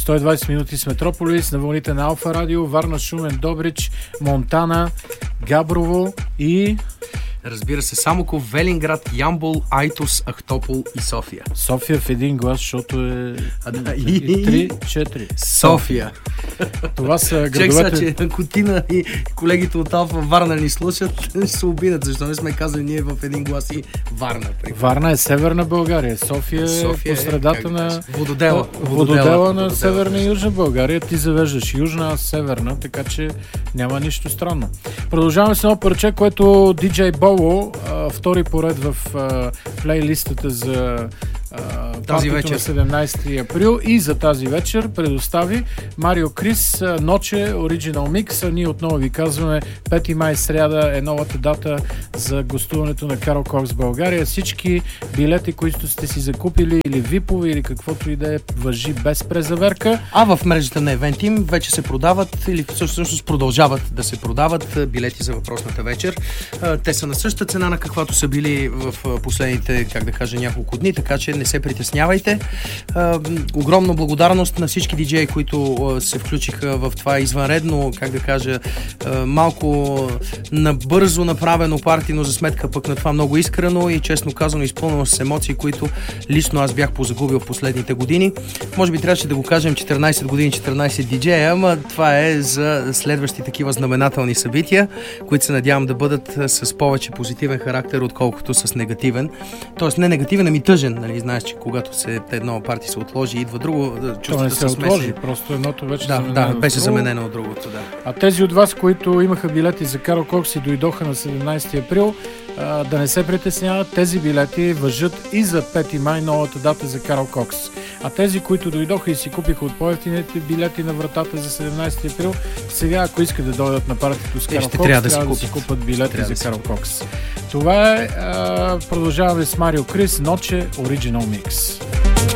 120 минути с Метрополис на вълните на Алфа Радио, Варна, Шумен, Добрич, Монтана, Габрово и... Разбира се, Самоков, Велинград, Ямбол, Айтос, Ахтопол и София. София в един глас, защото е 3-4. София. Това са градовете... Чек че ако Тина и колегите от Алфа Варна ни слушат, ще се обидят. Защо не сме казали ние в един глас и Варна? Варна е северна България. София е по средата на... Вододела на северна и южна България. Ти завеждаш южна, аз северна, така че няма нищо странно. Продължаваме с едно парче, което DJ Bolo, втори поред в плейлистата за тази вечер на 17 април и за тази вечер предостави Марио Крис Ноче Original Mix. А ние отново ви казваме 5 май сряда е новата дата за гостуването на Карл Кокс в България. Всички билети, които сте си закупили или випове или каквото и да е, важи без презаверка. А в мрежата на Eventim вече се продават или всъщност продължават да се продават билети за въпросната вечер. Те са на същата цена, на каквато са били в последните, как да кажа, няколко дни, така че не се притеснявайте. Огромна благодарност на всички диджеи, които се включиха в това извънредно, как да кажа, малко набързо направено парти, но за сметка пък на това много искрено и честно казано изпълнено с емоции, които лично аз бях позагубил в последните години. Може би трябваше да го кажем 14 години, 14 диджея, ама това е за следващи такива знаменателни събития, които се надявам да бъдат с повече позитивен характер, отколкото с негативен. Тоест не негативен, ами тъжен, нали? Знаеш, че когато едно парти се отложи, идва друго, чувствата се отложи, просто едното вече беше заменено от другото, да. А тези от вас, които имаха билети за Карл Кокс и дойдоха на 17 април, да не се притесняват, тези билети важат и за 5 май, новата дата за Карл Кокс. А тези, които дойдоха и си купиха от по-евтините билети на вратата за 17 април, сега, ако искат да дойдат на партито с Карл Кокс, трябва да си купат билети за Карл Кокс. Това е, продължаваме с Марио Крис, Ноче Original Mix.